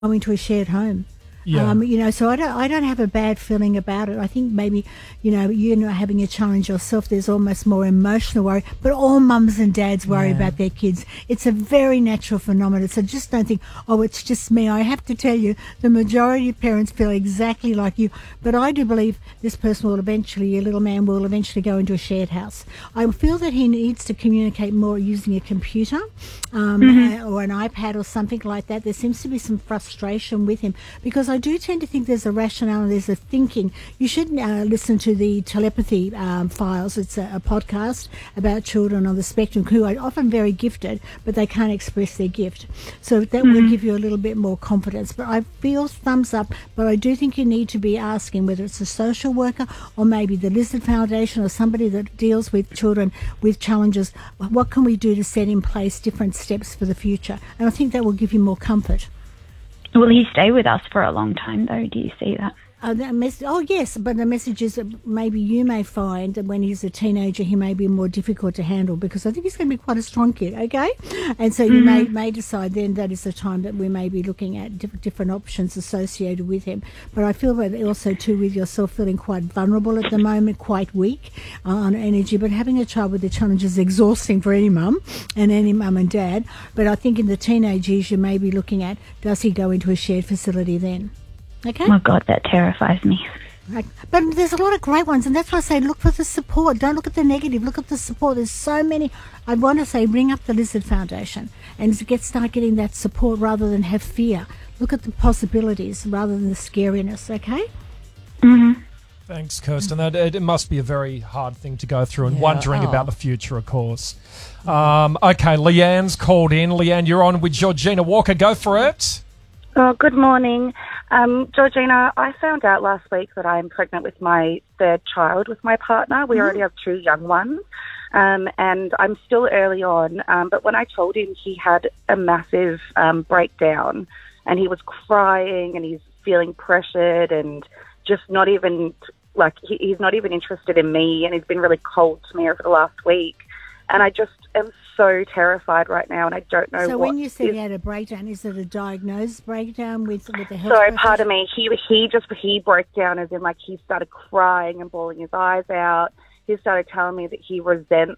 going to a shared home. Yeah. So I don't have a bad feeling about it. I think maybe, you're having a challenge yourself. There's almost more emotional worry, but all mums and dads worry about their kids. It's a very natural phenomenon. So just don't think, oh, it's just me. I have to tell you, the majority of parents feel exactly like you. But I do believe this person will eventually, your little man will eventually go into a shared house. I feel that he needs to communicate more using a computer or an iPad or something like that. There seems to be some frustration with him because I do tend to think there's a rationale and there's a thinking. You should listen to the Telepathy Files. It's a podcast about children on the spectrum who are often very gifted, but they can't express their gift. So that will give you a little bit more confidence. But I feel thumbs up, but I do think you need to be asking whether it's a social worker or maybe the Lizard Foundation or somebody that deals with children with challenges. What can we do to set in place different steps for the future? And I think that will give you more comfort. Will he stay with us for a long time, though? Do you see that? Yes, but the message is that maybe you may find that when he's a teenager, he may be more difficult to handle because I think he's going to be quite a strong kid, okay? And so you may decide then that is the time that we may be looking at different options associated with him. But I feel that also, too, with yourself feeling quite vulnerable at the moment, quite weak on energy, but having a child with a challenge is exhausting for any mum and dad. But I think in the teenage years, you may be looking at, does he go into a shared facility then? Okay. Oh, my God, that terrifies me. Right. But there's a lot of great ones, and that's why I say look for the support. Don't look at the negative. Look at the support. There's so many. I want to say ring up the Lizard Foundation and start getting that support rather than have fear. Look at the possibilities rather than the scariness, okay? Mm-hmm. Thanks, Kirsten. It must be a very hard thing to go through and wondering about the future, of course. Okay, Leanne's called in. Leanne, you're on with Georgina Walker. Go for it. Oh, good morning. Georgina, I found out last week that I'm pregnant with my third child with my partner. We already have two young ones, and I'm still early on. But when I told him, he had a massive breakdown, and he was crying, and he's feeling pressured, and just not even, he's not even interested in me, and he's been really cold to me over the last week. And I just am so terrified right now, and I don't know. So when you said he had a breakdown, is it a diagnosed breakdown with the health? Sorry, pardon me. He broke down as in he started crying and bawling his eyes out. He started telling me that he resents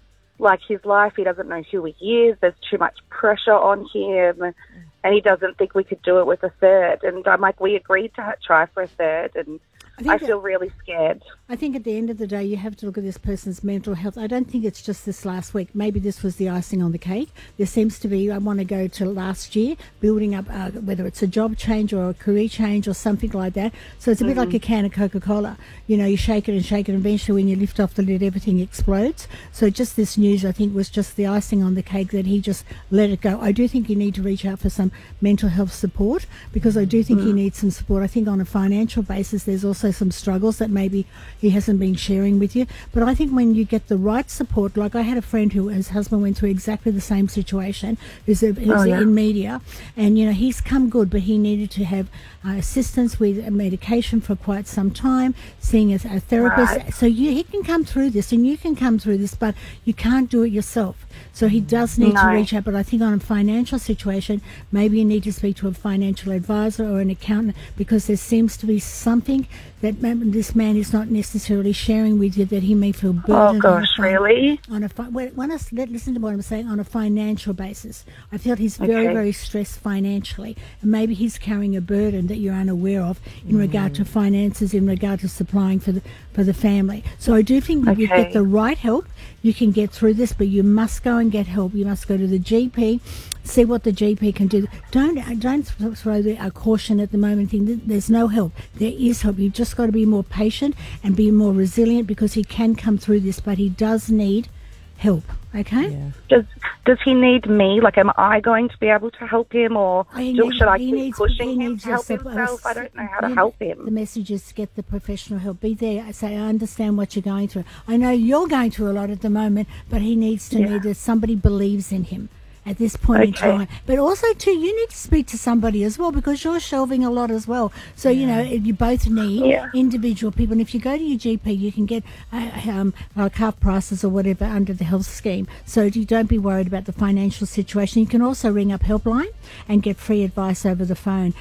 his life. He doesn't know who he is. There's too much pressure on him, and he doesn't think we could do it with a third. And I'm like, we agreed to try for a third, and I feel really scared. I think at the end of the day, you have to look at this person's mental health. I don't think it's just this last week. Maybe this was the icing on the cake. There seems to be, I want to go to last year, building up, whether it's a job change or a career change or something like that. So it's a bit like a can of Coca-Cola. You shake it, and eventually when you lift off the lid, everything explodes. So just this news, I think, was just the icing on the cake that he just let it go. I do think you need to reach out for some mental health support because I do think he needs some support. I think on a financial basis, there's also some struggles that maybe he hasn't been sharing with you. But I think when you get the right support, like I had a friend his husband went through exactly the same situation, who's in media, and he's come good, but he needed to have assistance with medication for quite some time, seeing a therapist. Right. So he can come through this, and you can come through this, but you can't do it yourself. So he does need to reach out. But I think on a financial situation, maybe you need to speak to a financial advisor or an accountant because there seems to be something that this man is not necessarily sharing with you that he may feel burdened. Oh gosh, really? Listen to what I'm saying. On a financial basis, I feel he's very, very stressed financially, and maybe he's carrying a burden that you're unaware of in regard to finances, in regard to supplying for the family. So I do think if you get the right help, you can get through this. But you must go and get help. You must go to the GP. See what the GP can do. Don't throw a caution at the moment. Think there's no help. There is help. You've just got to be more patient and be more resilient because he can come through this, but he does need help. Okay? Yeah. Does he need me? Am I going to be able to help him, or should I keep pushing him to help himself? I don't know how to help him. The message is to get the professional help. Be there. Say, I understand what you're going through. I know you're going through a lot at the moment, but he needs to know that somebody believes in him. at this point in Okay. time. But also, too, you need to speak to somebody as well because you're shelving a lot as well. So, you know, you both need Yeah. individual people. And if you go to your GP, you can get like half prices or whatever under the health scheme. So you don't be worried about the financial situation. You can also ring up Helpline and get free advice over the phone.